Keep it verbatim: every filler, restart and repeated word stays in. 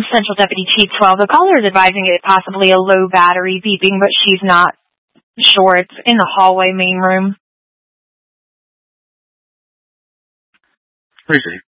Central Deputy Chief twelve. The caller is advising it possibly a low battery beeping, but she's not sure. It's in the hallway main room. Precinct.